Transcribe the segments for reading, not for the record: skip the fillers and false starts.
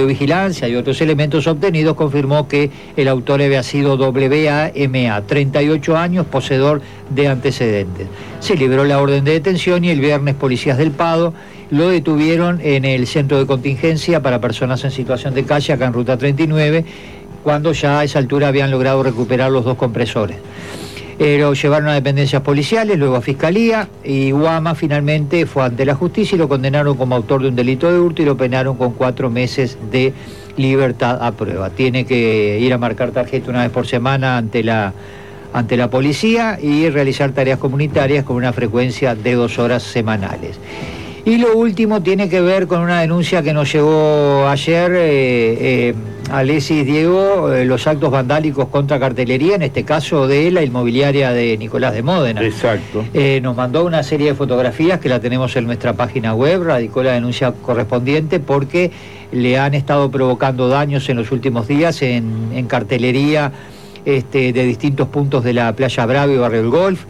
videovigilancia y otros elementos obtenidos, confirmó que el autor había sido WAMA, 38 años, poseedor de antecedentes. Se libró la orden de detención y el viernes policías del Pado lo detuvieron en el centro de contingencia para personas en situación de calle, acá en Ruta 39, cuando ya a esa altura habían logrado recuperar los 2 compresores. Lo llevaron a dependencias policiales, luego a Fiscalía, y Guama finalmente fue ante la justicia y lo condenaron como autor de un delito de hurto y lo penaron con 4 meses de libertad a prueba. Tiene que ir a marcar tarjeta una vez por semana ante la policía y realizar tareas comunitarias con una frecuencia de 2 horas semanales. Y lo último tiene que ver con una denuncia que nos llegó ayer, Alexis Diego, los actos vandálicos contra cartelería, en este caso de la inmobiliaria de Nicolás de Módena. Exacto. Nos mandó una serie de fotografías que la tenemos en nuestra página web, radicó la denuncia correspondiente porque le han estado provocando daños en los últimos días en cartelería de distintos puntos de la Playa Brava y Barrio del Golf.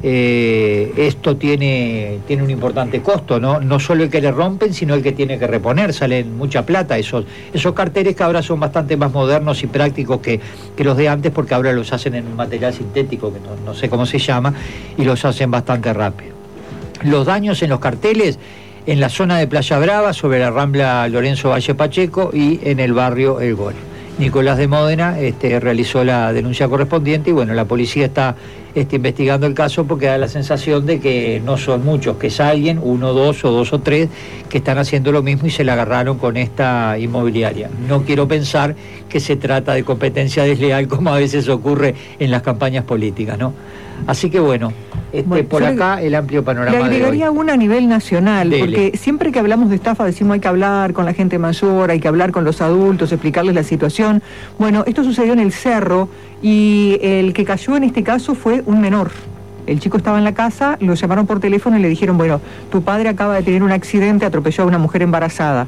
Esto tiene un importante costo, no solo el que le rompen, sino el que tiene que reponer. Salen mucha plata esos carteles, que ahora son bastante más modernos y prácticos que los de antes, porque ahora los hacen en un material sintético que no sé cómo se llama, y los hacen bastante rápido. Los daños en los carteles en la zona de Playa Brava, sobre la Rambla Lorenzo Valle Pacheco, y en el barrio El Golf. Nicolás de Módena realizó la denuncia correspondiente y bueno, la policía está investigando el caso, porque da la sensación de que no son muchos, que es alguien, 1, 2 o 3, que están haciendo lo mismo y se la agarraron con esta inmobiliaria. No quiero pensar que se trata de competencia desleal, como a veces ocurre en las campañas políticas, ¿no? Así que bueno, por acá el amplio panorama. Le agregaría una a nivel nacional, Dele. porque siempre que hablamos de estafa decimos hay que hablar con la gente mayor, hay que hablar con los adultos, explicarles la situación. Bueno, esto sucedió en el Cerro y el que cayó en este caso fue un menor. El chico estaba en la casa, lo llamaron por teléfono y le dijeron, bueno, tu padre acaba de tener un accidente, atropelló a una mujer embarazada.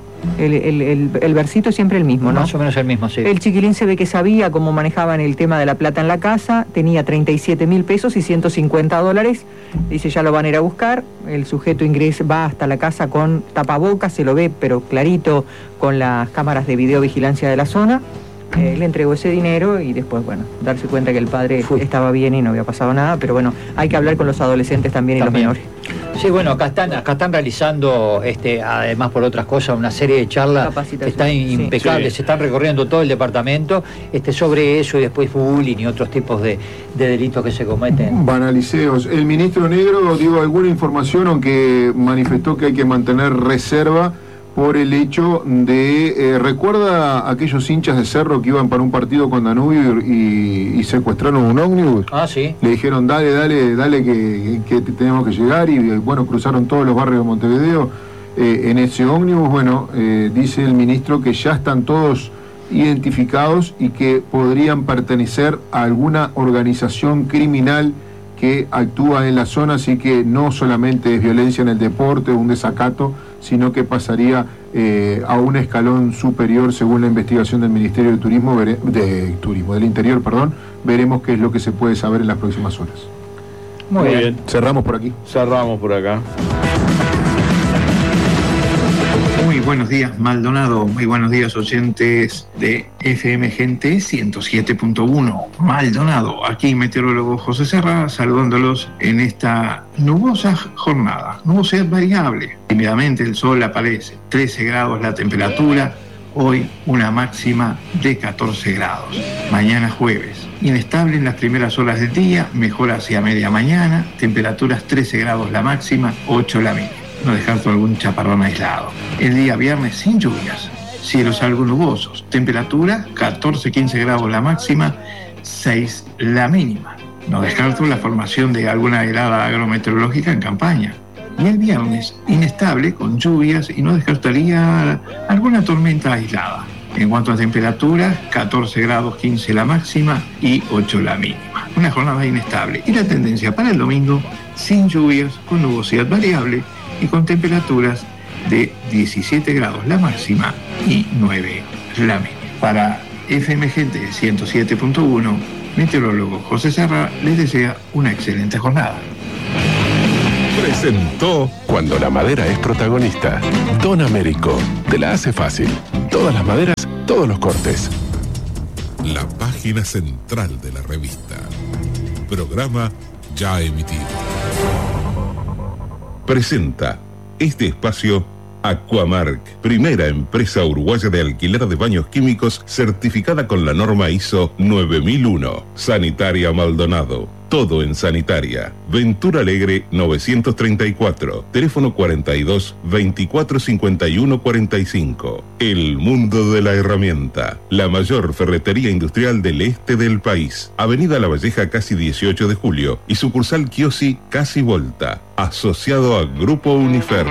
El versito es siempre el mismo, ¿no? Más o menos el mismo, sí. El chiquilín se ve que sabía cómo manejaban el tema de la plata en la casa, tenía 37.000 pesos y $150. Dice, ya lo van a ir a buscar. El sujeto va hasta la casa con tapabocas, se lo ve, pero clarito, con las cámaras de videovigilancia de la zona. Le entregó ese dinero y después, bueno, darse cuenta que el padre estaba bien y no había pasado nada, pero bueno, hay que hablar con los adolescentes también y los menores. Sí, bueno, acá están realizando, además por otras cosas, una serie de charlas que están impecables, se están recorriendo todo el departamento sobre eso, y después bullying y otros tipos de delitos que se cometen. Banaliceos. El ministro Negro dio alguna información, aunque manifestó que hay que mantener reserva por el hecho de, ¿recuerda a aquellos hinchas de Cerro que iban para un partido con Danubio y secuestraron un ómnibus? Ah, sí. Le dijeron, dale, que tenemos que llegar, y bueno, cruzaron todos los barrios de Montevideo en ese ómnibus. Bueno, dice el ministro que ya están todos identificados y que podrían pertenecer a alguna organización criminal que actúa en la zona, así que no solamente es violencia en el deporte o un desacato, sino que pasaría a un escalón superior, según la investigación del Ministerio de Turismo, del Interior, perdón. Veremos qué es lo que se puede saber en las próximas horas. Muy bien. Cerramos por aquí. Cerramos por acá. Muy buenos días, Maldonado. Muy buenos días, oyentes de FM Gente 107.1. Maldonado, aquí meteorólogo José Serra, saludándolos en esta nubosa jornada. Nubosidad variable. Tímidamente el sol aparece. 13 grados la temperatura. Hoy una máxima de 14 grados. Mañana jueves. Inestable en las primeras horas del día, mejora hacia media mañana. Temperaturas 13 grados la máxima, 8 la mínima. No descarto algún chaparrón aislado. El día viernes sin lluvias, cielos algo nubosos, temperatura 14-15 grados la máxima, 6 la mínima. No descarto la formación de alguna helada agrometeorológica en campaña. Y el viernes inestable con lluvias y no descartaría alguna tormenta aislada. En cuanto a temperatura, 14 grados 15 la máxima y 8 la mínima. Una jornada inestable. Y la tendencia para el domingo, sin lluvias, con nubosidad variable y con temperaturas de 17 grados la máxima y 9 la mínima. Para FM Gente 107.1, meteorólogo José Serra les desea una excelente jornada. Presentó Cuando la madera es protagonista. Don Américo, te la hace fácil. Todas las maderas, todos los cortes. La página central de la revista. Programa ya emitido. Presenta este espacio Aquamark, primera empresa uruguaya de alquiler de baños químicos certificada con la norma ISO 9001. Sanitaria Maldonado. Todo en sanitaria. Ventura Alegre 934. Teléfono 42 24 51 45. El mundo de la herramienta. La mayor ferretería industrial del este del país. Avenida La Valleja, casi 18 de julio. Y sucursal Chiosi, casi Volta. Asociado a Grupo Unifer.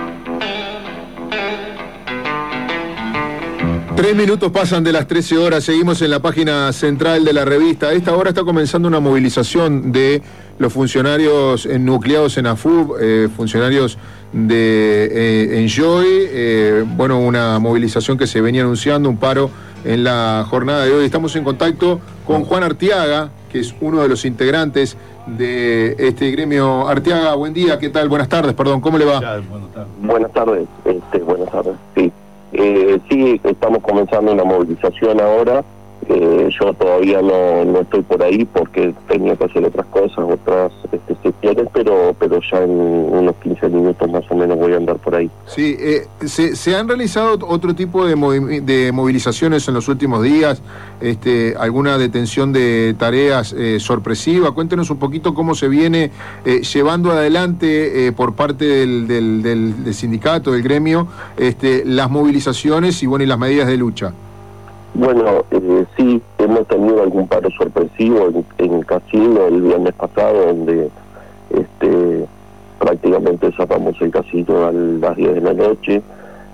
3 minutos pasan de las 13 horas, seguimos en la página central de la revista. A esta hora está comenzando una movilización de los funcionarios nucleados en AFUB, funcionarios de Enjoy, una movilización que se venía anunciando, un paro en la jornada de hoy. Estamos en contacto con Juan Artiaga, que es uno de los integrantes de este gremio. Artiaga, buen día, ¿qué tal? Buenas tardes, perdón, ¿cómo le va? Buenas tardes, buenas tardes, sí. Sí, estamos comenzando una movilización ahora. Yo todavía no estoy por ahí porque tenía que hacer otras cosas, otras sesiones, pero ya en unos 15 minutos más o menos voy a andar por ahí. Sí, ¿se han realizado otro tipo de movilizaciones en los últimos días? ¿Alguna detención de tareas sorpresiva? Cuéntenos un poquito cómo se viene llevando adelante por parte del sindicato, del gremio, las movilizaciones y las medidas de lucha. Bueno, sí, hemos tenido algún paro sorpresivo en casino el viernes pasado, donde prácticamente cerramos el casino a las 10 de la noche.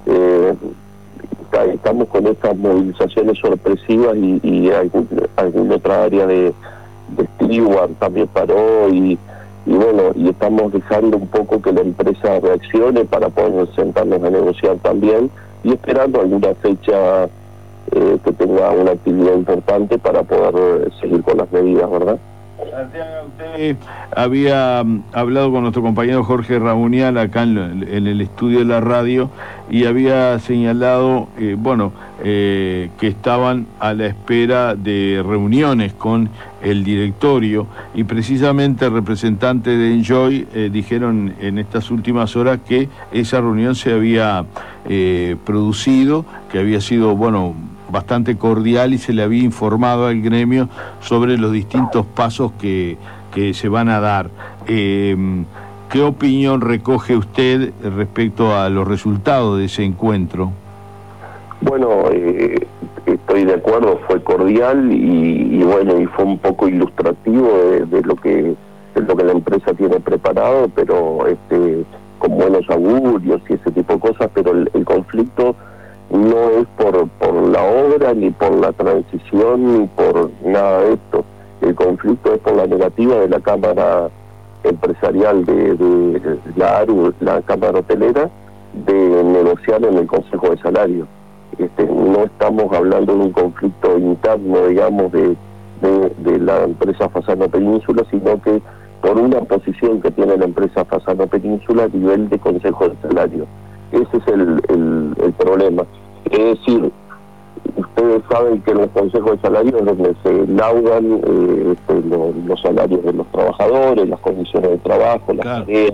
Estamos con estas movilizaciones sorpresivas y alguna otra área de Steward también paró y estamos dejando un poco que la empresa reaccione para poder sentarnos a negociar también y esperando alguna fecha que tenga una actividad importante para poder seguir con las medidas, ¿verdad? Santiago, usted había hablado con nuestro compañero Jorge Raunial acá en el estudio de la radio y había señalado, que estaban a la espera de reuniones con el directorio y precisamente representantes de Enjoy dijeron en estas últimas horas que esa reunión se había producido, que había sido, bastante cordial y se le había informado al gremio sobre los distintos pasos que se van a dar. ¿Qué opinión recoge usted respecto a los resultados de ese encuentro? Bueno, estoy de acuerdo, fue cordial y fue un poco ilustrativo de lo que la empresa tiene preparado, pero con buenos augurios y ese tipo de cosas, pero el conflicto no es por la obra, ni por la transición, ni por nada de esto. El conflicto es por la negativa de la Cámara Empresarial de la ARU, la Cámara Hotelera, de negociar en el Consejo de Salario. No estamos hablando de un conflicto interno, digamos, de la empresa Fasano Península, sino que por una posición que tiene la empresa Fasano Península a nivel de Consejo de Salario. Ese es el problema. Es decir, ustedes saben que en los consejos de salario es donde se laudan los salarios de los trabajadores, las condiciones de trabajo, las tareas.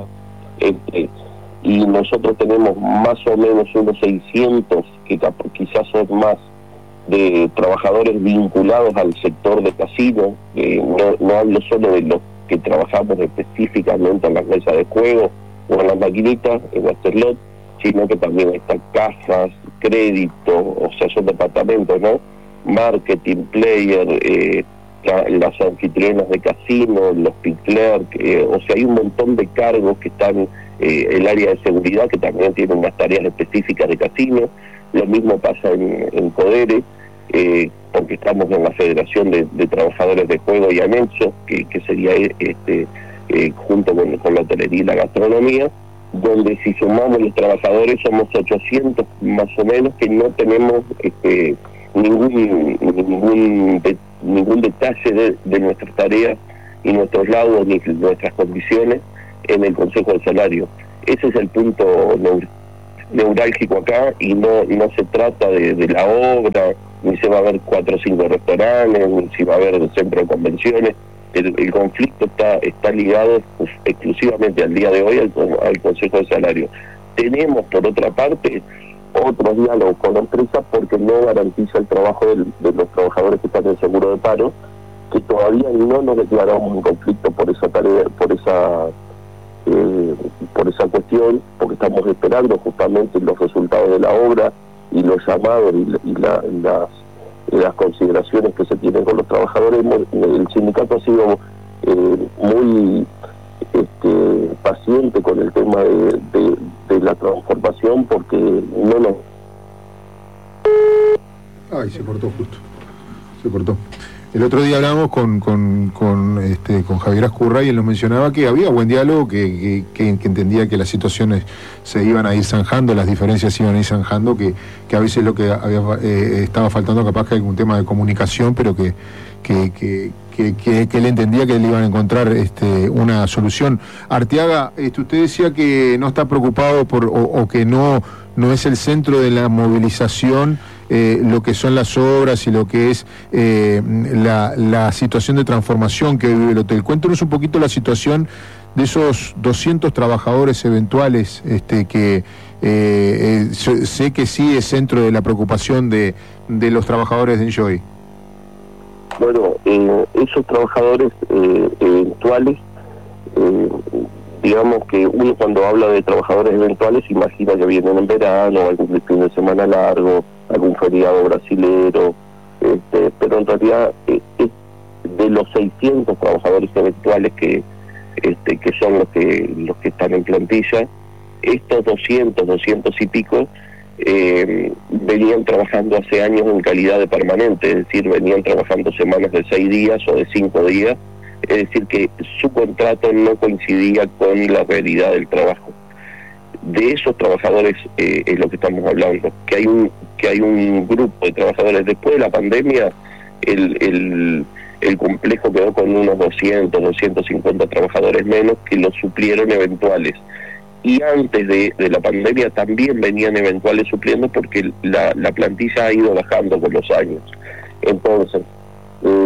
Y nosotros tenemos más o menos unos 600, que quizás son más, de trabajadores vinculados al sector de casino. No hablo solo de los que trabajamos específicamente en las mesas de juego o en las maquinitas, en los slot, sino que también están cajas, crédito, o sea, son departamentos, ¿no? Marketing, player, las anfitrionas de casino, los pick-clerk, o sea, hay un montón de cargos que están, el área de seguridad, que también tiene unas tareas específicas de casino. Lo mismo pasa en Codere, porque estamos en la Federación de Trabajadores de Juego y Anexos, que sería junto con la hotelería y la gastronomía, donde si sumamos los trabajadores somos 800 más o menos, que no tenemos ningún detalle de nuestras tareas y nuestros laudos ni nuestras condiciones en el Consejo de Salario. Ese es el punto neurálgico acá, y no se trata de la obra, ni se va a ver 4 o 5 restaurantes, ni si va a haber centro de convenciones. El conflicto está ligado exclusivamente al día de hoy al Consejo de Salario. Tenemos, por otra parte, otros diálogos con la empresa porque no garantiza el trabajo de los trabajadores que están en seguro de paro, que todavía no nos declaramos un conflicto por esa tarea, por esa cuestión, porque estamos esperando justamente los resultados de la obra y los llamados y las consideraciones que se tienen con los trabajadores. El sindicato ha sido muy paciente con el tema de la transformación, porque no nos... Ay, se cortó justo. Se cortó. El otro día hablamos con Javier Ascurra y él nos mencionaba que había buen diálogo, que entendía que las situaciones se iban a ir zanjando, las diferencias se iban a ir zanjando, que a veces lo que estaba faltando capaz que algún tema de comunicación, pero que él entendía que le iban a encontrar una solución. Arteaga, usted decía que no está preocupado o que no es el centro de la movilización lo que son las obras y lo que es la situación de transformación que vive el hotel. Cuéntanos un poquito la situación de esos 200 trabajadores eventuales que sé que sí es centro de la preocupación de los trabajadores de Enjoy. Bueno, esos trabajadores eventuales, digamos que uno cuando habla de trabajadores eventuales imagina que vienen en verano, algún fin de semana largo, algún feriado brasilero, pero en realidad de los 600 trabajadores eventuales que son los que están en plantilla, estos 200 y pico venían trabajando hace años en calidad de permanente, es decir, venían trabajando semanas de 6 días o de 5 días, es decir, que su contrato no coincidía con la realidad del trabajo. De esos trabajadores es lo que estamos hablando, que hay un grupo de trabajadores. Después de la pandemia, el complejo quedó con unos 250 trabajadores menos que los suplieron eventuales. Y antes de la pandemia también venían eventuales supliendo, porque la plantilla ha ido bajando con los años. Entonces,